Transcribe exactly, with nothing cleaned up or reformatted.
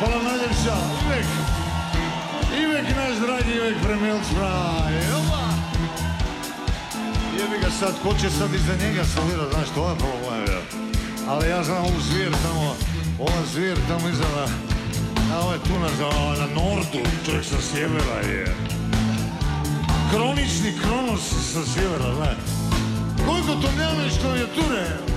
Hvala najljepša, Ivek. Ivek, naš dragi Ivek Premijelc, opa. Jebi ga sad, ko će sad iza njega salirat, znaš, to je problem, ja. Ali ja znam ovu zvijer tamo, ova zvijer tamo iza na, na ovaj tu na, na Nordu, čovjek sa sjevera je. Kronični Kronos sa sjevera, znaš. Koliko to nemaš klavijature,